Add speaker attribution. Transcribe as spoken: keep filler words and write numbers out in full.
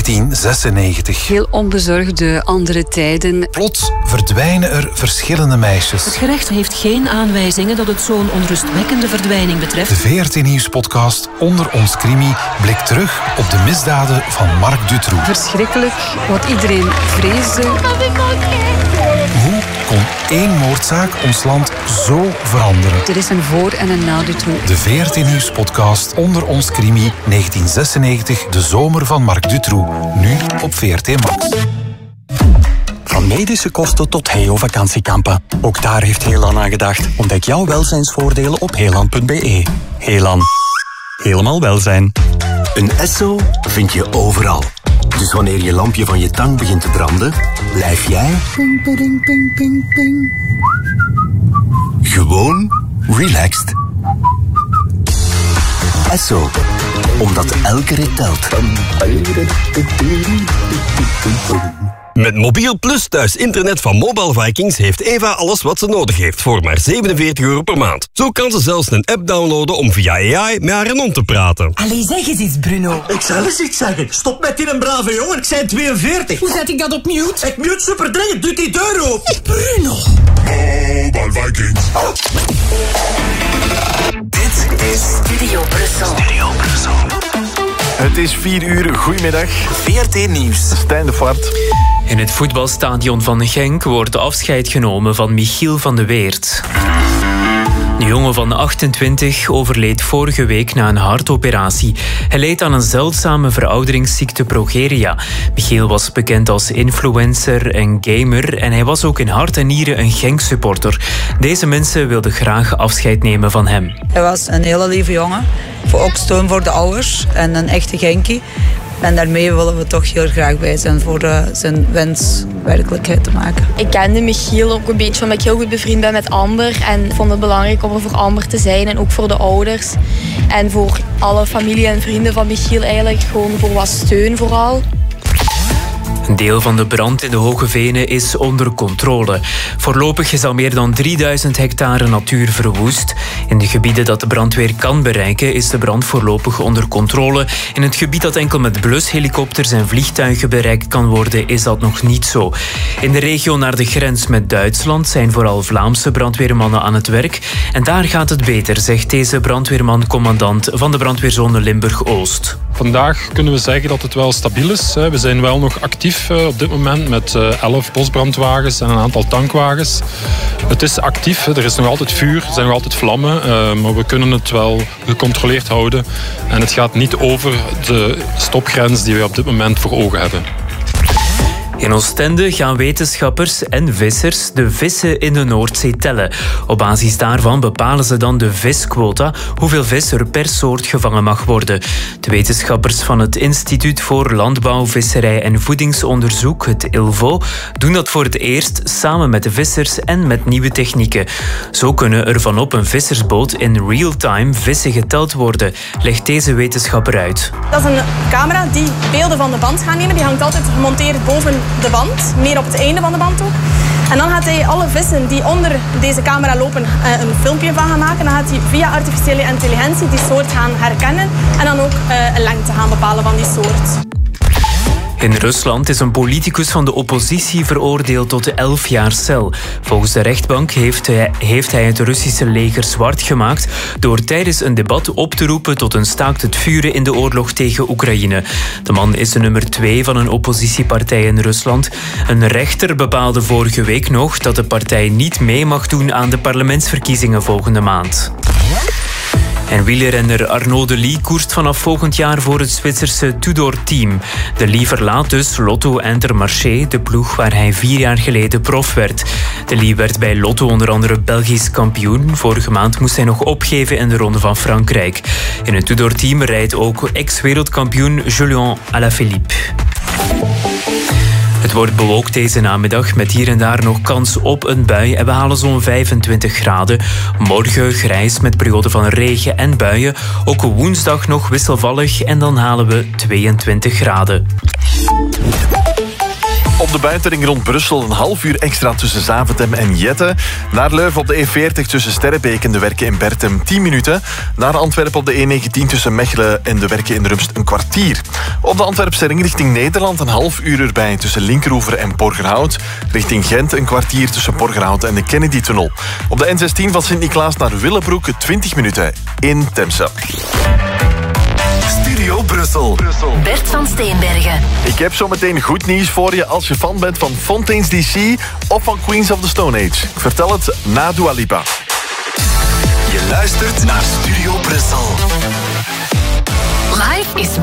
Speaker 1: negentien zesennegentig.
Speaker 2: Heel onbezorgde andere tijden.
Speaker 1: Plots verdwijnen er verschillende meisjes.
Speaker 3: Het gerecht heeft geen aanwijzingen dat het zo'n onrustwekkende verdwijning betreft.
Speaker 1: De V R T Nieuws-podcast Onder ons Crimi blikt terug op de misdaden van Marc Dutroux.
Speaker 2: Verschrikkelijk, wat iedereen vreesde.
Speaker 1: Hoe kon één moordzaak ons land zo veranderen?
Speaker 2: Er is een voor- en een na Dutroux.
Speaker 1: De V R T Nieuws-podcast Onder ons Crimi negentien zesennegentig, de zomer van Marc Dutroux. Nu op V R T Max.
Speaker 4: Van medische kosten tot Heo-vakantiekampen. Ook daar heeft Helan aan gedacht. Ontdek jouw welzijnsvoordelen op helan punt b e. Helan. Helemaal welzijn.
Speaker 5: Een Esso vind je overal. Dus wanneer je lampje van je tang begint te branden, blijf jij ping, ping, ping, ping, ping. Gewoon relaxed. Esso, omdat elke rit telt.
Speaker 6: Met Mobiel Plus thuis internet van Mobile Vikings heeft Eva alles wat ze nodig heeft voor maar zevenenveertig euro per maand. Zo kan ze zelfs een app downloaden om via A I met haar hond te praten.
Speaker 7: Allee, zeg eens iets, Bruno.
Speaker 8: Ik zal eens iets zeggen. Stop met die een brave jongen, ik zijn tweeënveertig.
Speaker 7: Hoe zet ik dat op mute?
Speaker 8: Ik mute super dringend, doe die deur open.
Speaker 7: Bruno.
Speaker 9: Mobile Vikings.
Speaker 7: Dit is Studio Brussel.
Speaker 9: Studio Brussel.
Speaker 10: Het is vier uur. Goedemiddag.
Speaker 5: V R T Nieuws.
Speaker 10: Stijn de Voort.
Speaker 11: In het voetbalstadion van Genk wordt afscheid genomen van Michiel van de Weert. De jongen van achtentwintig overleed vorige week na een hartoperatie. Hij leed aan een zeldzame verouderingsziekte progeria. Michiel was bekend als influencer en gamer en hij was ook in hart en nieren een Genk-supporter. Deze mensen wilden graag afscheid nemen van hem.
Speaker 12: Hij was een hele lieve jongen, voor ook steun voor de ouders en een echte Genkie. En daarmee willen we toch heel graag bij zijn voor uh, zijn wens werkelijkheid te maken.
Speaker 13: Ik kende Michiel ook een beetje omdat ik heel goed bevriend ben met Amber. En vond het belangrijk om er voor Amber te zijn en ook voor de ouders. En voor alle familie en vrienden van Michiel eigenlijk gewoon voor wat steun vooral.
Speaker 11: Een deel van de brand in de Hoge Venen is onder controle. Voorlopig is al meer dan drieduizend hectare natuur verwoest. In de gebieden dat de brandweer kan bereiken is de brand voorlopig onder controle. In het gebied dat enkel met blushelikopters en vliegtuigen bereikt kan worden is dat nog niet zo. In de regio naar de grens met Duitsland zijn vooral Vlaamse brandweermannen aan het werk. En daar gaat het beter, zegt deze brandweerman-commandant van de brandweerzone Limburg-Oost.
Speaker 14: Vandaag kunnen we zeggen dat het wel stabiel is. We zijn wel nog actief op dit moment met elf bosbrandwagens en een aantal tankwagens. Het is actief, er is nog altijd vuur, er zijn nog altijd vlammen, maar we kunnen het wel gecontroleerd houden. En het gaat niet over de stopgrens die we op dit moment voor ogen hebben.
Speaker 11: In Oostende gaan wetenschappers en vissers de vissen in de Noordzee tellen. Op basis daarvan bepalen ze dan de visquota, hoeveel vis er per soort gevangen mag worden. De wetenschappers van het Instituut voor Landbouw, Visserij en Voedingsonderzoek, het I L V O, doen dat voor het eerst samen met de vissers en met nieuwe technieken. Zo kunnen er vanop een vissersboot in real-time vissen geteld worden, legt deze wetenschapper uit.
Speaker 15: Dat is een camera die beelden van de band gaat nemen. Die hangt altijd gemonteerd boven de band, meer op het einde van de band ook. En dan gaat hij alle vissen die onder deze camera lopen een filmpje van gaan maken. Dan gaat hij via artificiële intelligentie die soort gaan herkennen en dan ook een lengte gaan bepalen van die soort.
Speaker 11: In Rusland is een politicus van de oppositie veroordeeld tot elf jaar cel. Volgens de rechtbank heeft hij, heeft hij het Russische leger zwart gemaakt door tijdens een debat op te roepen tot een staakt het vuren in de oorlog tegen Oekraïne. De man is de nummer twee van een oppositiepartij in Rusland. Een rechter bepaalde vorige week nog dat de partij niet mee mag doen aan de parlementsverkiezingen volgende maand. En wielerrenner Arnaud Delis koerst vanaf volgend jaar voor het Zwitserse Tudor-team. Delis verlaat dus Lotto Intermarché, de ploeg waar hij vier jaar geleden prof werd. Delis werd bij Lotto onder andere Belgisch kampioen. Vorige maand moest hij nog opgeven in de Ronde van Frankrijk. In het Tudor-team rijdt ook ex-wereldkampioen Julien Alaphilippe. Het wordt bewolkt deze namiddag met hier en daar nog kans op een bui en we halen zo'n vijfentwintig graden. Morgen grijs met perioden van regen en buien. Ook woensdag nog wisselvallig en dan halen we tweeëntwintig graden.
Speaker 10: Op de buitenring rond Brussel een half uur extra tussen Zaventem en Jette. Naar Leuven op de E veertig tussen Sterrebeek en de Werken in Bertem tien minuten. Naar Antwerpen op de E negentien tussen Mechelen en de Werken in Rumst een kwartier. Op de Antwerpse ring richting Nederland een half uur erbij tussen Linkeroever en Porgerhout. Richting Gent een kwartier tussen Porgerhout en de Kennedy-tunnel. Op de N zestien van Sint-Niklaas naar Willebroek twintig minuten in Temse.
Speaker 5: Studio Brussel.
Speaker 3: Bert van Steenbergen.
Speaker 10: Ik heb zo meteen goed nieuws voor je als je fan bent van Fontaine's D C of van Queens of the Stone Age. Ik vertel het na Dua Lipa.
Speaker 5: Je luistert naar Studio Brussel.
Speaker 3: Live is